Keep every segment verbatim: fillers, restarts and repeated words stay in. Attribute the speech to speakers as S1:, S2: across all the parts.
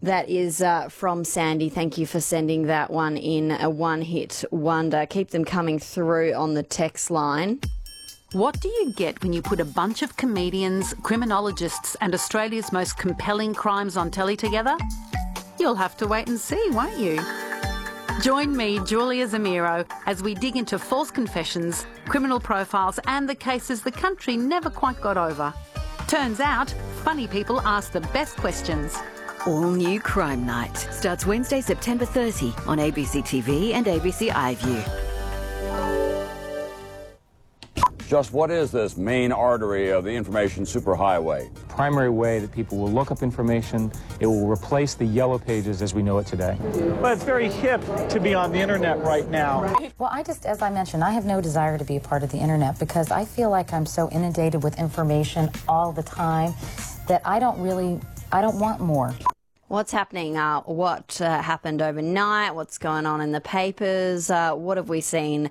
S1: That is uh, from Sandy. Thank you for sending that one in. A one-hit wonder. Keep them coming through on the text line.
S2: What do you get when you put a bunch of comedians, criminologists and Australia's most compelling crimes on telly together? You'll have to wait and see, won't you? Join me, Julia Zamiro, as we dig into false confessions, criminal profiles and the cases the country never quite got over. Turns out, funny people ask the best questions.
S3: All New Crime Night starts Wednesday, September thirtieth on A B C T V and A B C iView.
S4: Just what is this main artery of the information superhighway?
S5: Primary way that people will look up information. It will replace the yellow pages as we know it today.
S6: Well, it's very hip to be on the internet right now.
S7: Well, I just, as I mentioned, I have no desire to be a part of the internet because I feel like I'm so inundated with information all the time that I don't really, I don't want more.
S1: What's happening? Uh, what uh, happened overnight? What's going on in the papers? Uh, what have we seen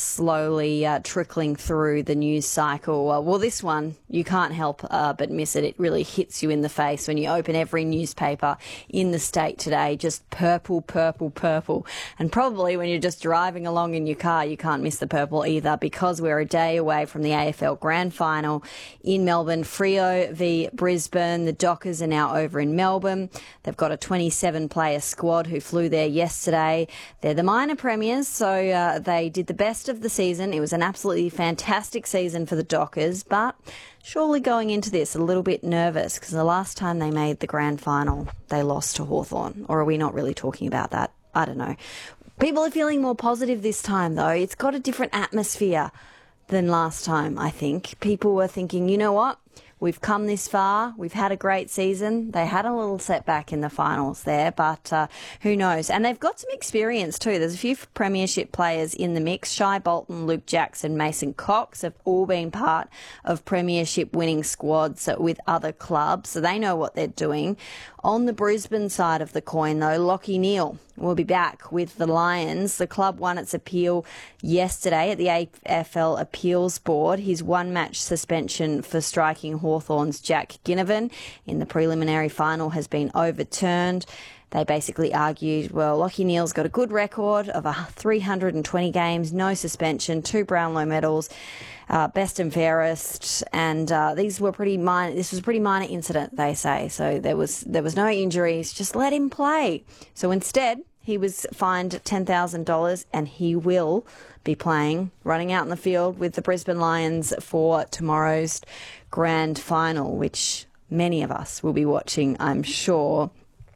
S1: slowly uh, trickling through the news cycle? Uh, well, this one, you can't help uh, but miss it. It really hits you in the face when you open every newspaper in the state today. Just purple, purple, purple. And probably when you're just driving along in your car, you can't miss the purple either because we're a day away from the A F L Grand Final in Melbourne. Freo v Brisbane. The Dockers are now over in Melbourne. They've got a twenty-seven player squad who flew there yesterday. They're the minor premiers, so uh, they did the best of the season. It was an absolutely fantastic season for the Dockers, but surely going into this a little bit nervous because the last time they made the grand final, they lost to Hawthorn. Or are we not really talking about that? I don't know. People are feeling more positive this time, though. It's got a different atmosphere than last time, I think. People were thinking, you know what? We've come this far. We've had a great season. They had a little setback in the finals there, but uh, who knows? And they've got some experience too. There's a few premiership players in the mix. Shai Bolton, Luke Jackson, Mason Cox have all been part of premiership winning squads with other clubs, so they know what they're doing. On the Brisbane side of the coin, though, Lachie Neale will be back with the Lions. The club won its appeal yesterday at the A F L Appeals Board. His one-match suspension for striking Hawthorn's Jack Ginnivan in the preliminary final has been overturned. They basically argued, well, Lachie Neale's got a good record of three hundred twenty games, no suspension, two Brownlow medals, uh, best and fairest, and uh, these were pretty minor. This was a pretty minor incident, they say. So there was there was no injuries. Just let him play. So instead, he was fined ten thousand dollars, and he will be playing, running out in the field with the Brisbane Lions for tomorrow's grand final, which many of us will be watching, I'm sure.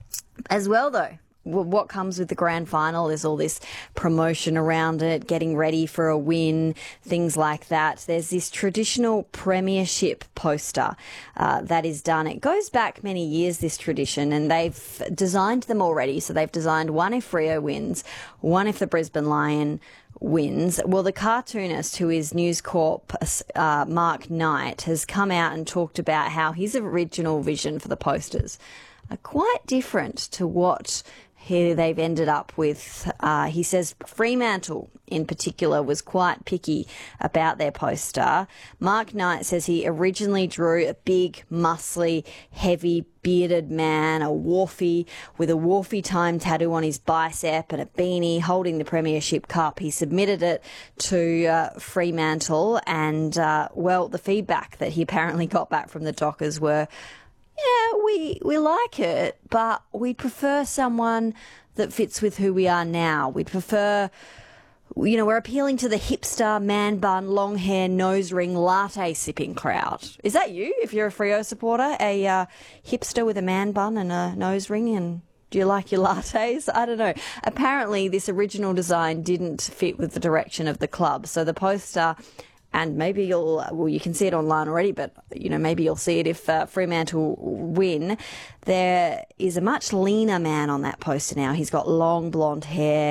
S1: As well, though, what comes with the grand final is all this promotion around it, getting ready for a win, things like that. There's this traditional premiership poster uh, that is done. It goes back many years, this tradition, and they've designed them already. So they've designed one if Freo wins, one if the Brisbane Lion wins. Well, the cartoonist who is News Corp, uh, Mark Knight, has come out and talked about how his original vision for the posters are quite different to what here they've ended up with. Uh, he says Fremantle in particular was quite picky about their poster. Mark Knight says he originally drew a big, muscly, heavy, bearded man, a wharfie, with a wharfie time tattoo on his bicep and a beanie holding the Premiership Cup. He submitted it to uh, Fremantle and, uh, well, the feedback that he apparently got back from the Dockers were, yeah, we we like it, but we prefer someone that fits with who we are now. We'd prefer, you know, we're appealing to the hipster, man bun, long hair, nose ring, latte sipping crowd. Is that you, if you're a Freo supporter? A uh, hipster with a man bun and a nose ring, and do you like your lattes? I don't know. Apparently, this original design didn't fit with the direction of the club, so the poster... And maybe you'll, well, you can see it online already, but, you know, maybe you'll see it if uh, Fremantle win. There is a much leaner man on that poster now. He's got long blonde hair.